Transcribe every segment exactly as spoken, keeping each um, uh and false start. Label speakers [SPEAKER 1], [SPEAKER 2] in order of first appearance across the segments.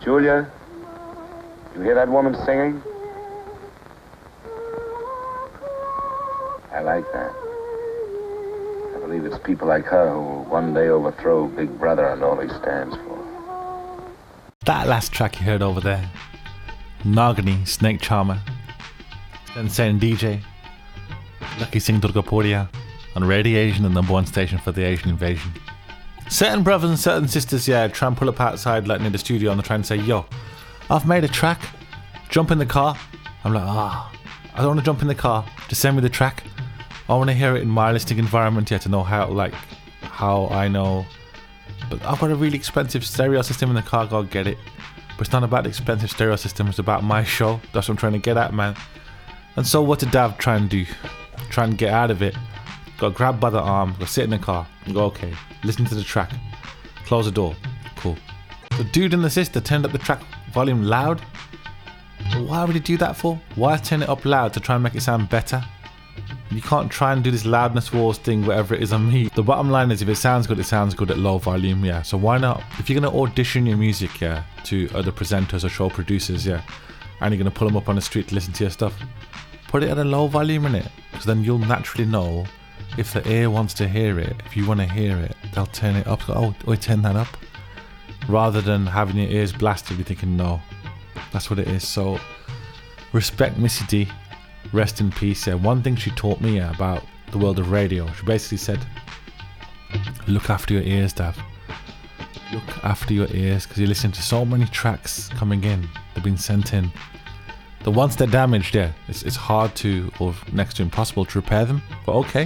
[SPEAKER 1] Julia, you hear that woman singing? I like that. I believe it's people like her who will one day overthrow Big Brother and all he stands for.
[SPEAKER 2] That last track you heard over there, Nagini, Snake Charmer, Insane D J, Lucky Singh Durgapuria, on Radiation, the number one station for the Asian invasion. Certain brothers and certain sisters, yeah, try and pull up outside like near the studio and they try and say, yo, I've made a track, jump in the car. I'm like, ah, oh, I don't want to jump in the car, just send me the track. I want to hear it in my listening environment, yeah, to know how, like, how I know. But I've got a really expensive stereo system in the car, go get it. But it's not about the expensive stereo system, it's about my show. That's what I'm trying to get at, man. And so what did Dav try and do? Try and get out of it. Got grabbed by the arm, go sit in the car, and go, okay, listen to the track. Close the door. Cool. The dude and the sister turned up the track volume loud. Why would he do that for? Why turn it up loud to try and make it sound better? You can't try and do this loudness wars thing, whatever it is on me. The bottom line is, if it sounds good, it sounds good at low volume, yeah. So why not? If you're going to audition your music, yeah, to other presenters or show producers, yeah, and you're going to pull them up on the street to listen to your stuff, put it at a low volume in it, because then you'll naturally know if the ear wants to hear it. If you want to hear it, they'll turn it up. Go, oh, oh, turn that up. Rather than having your ears blasted, you're thinking, no, that's what it is. So respect Missy D. Rest in peace. Yeah. One thing she taught me, yeah, about the world of radio, she basically said, look after your ears, Dav. Look after your ears, because you're listening to so many tracks coming in. They've been sent in. The ones they're damaged, yeah, it's, it's hard to, or next to impossible to repair them. But okay.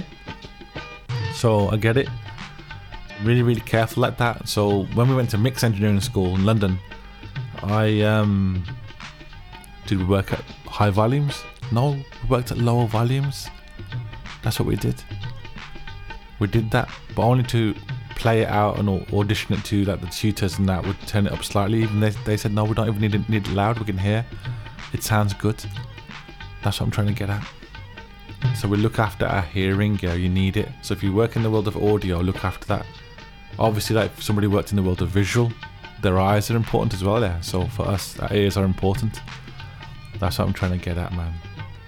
[SPEAKER 2] So I get it. Really, really careful like that. So when we went to mix engineering school in London, I um did we work at high volumes? No, we worked at lower volumes. That's what we did. We did that, but only to play it out and audition it to like the tutors, and that would turn it up slightly. Even they they said no, we don't even need it, need it loud. We can hear. It sounds good. That's what I'm trying to get at. So we look after our hearing, yeah, you need it. So if you work in the world of audio, look after that. Obviously, like if somebody worked in the world of visual, their eyes are important as well, yeah. So for us, our ears are important. That's what I'm trying to get at, man.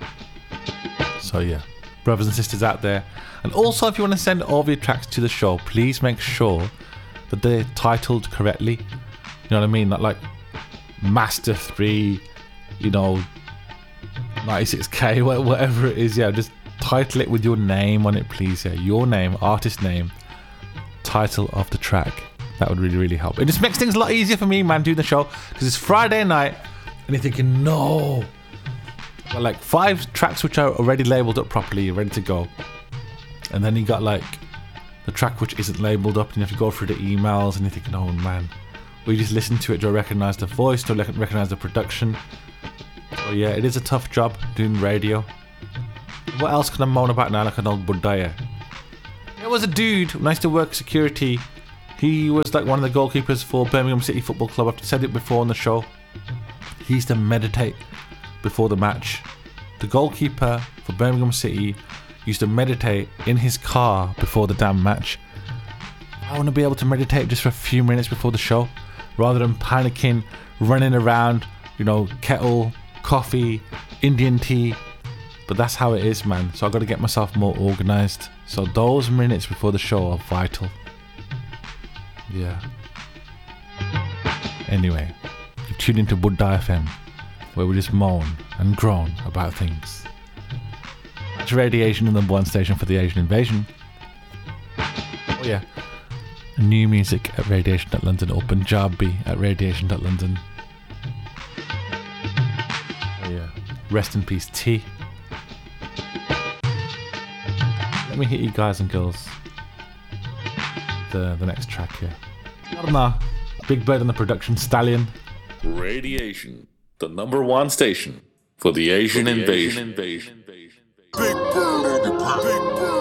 [SPEAKER 2] So yeah, brothers and sisters out there. And also, if you want to send all of your tracks to the show, please make sure that they're titled correctly. You know what I mean? Not like Master three, you know, ninety-six K, whatever it is. Yeah, just title it with your name on it, please. Yeah, your name, artist name, title of the track. That would really, really help. It just makes things a lot easier for me, man, doing the show, because it's Friday night and you're thinking, no, well, like five tracks which are already labeled up properly, ready to go, and then you got like the track which isn't labeled up, and you have to go through the emails, and you're thinking, oh man, will you just listen to it? Do I recognize the voice? Do I recognize the production? So yeah, it is a tough job doing radio. What else can I moan about now, like an old Buddha? There was a dude when I used to work security. He was like one of the goalkeepers for Birmingham City Football Club. I've said it before on the show. He used to meditate before the match. The goalkeeper for Birmingham City used to meditate in his car before the damn match. I want to be able to meditate just for a few minutes before the show, rather than panicking, running around, you know, kettle, coffee, Indian tea. But that's how it is, man. So I've got to get myself more organised. So those minutes before the show are vital. Yeah. Anyway, you've tuned into Buddha F M, where we just moan and groan about things. That's Radiation, the number one station for the Asian invasion. Oh yeah. New music at radiation dot london, or Punjabi at radiation dot london. Oh yeah. Rest in peace, T. Let me hit you guys and girls. The the next track here. Nah, Big Bird on the production, Stallion.
[SPEAKER 3] Radiation, the number one station for the Asian, for the invasion. Asian invasion.
[SPEAKER 4] Big Bird on the Big Bird.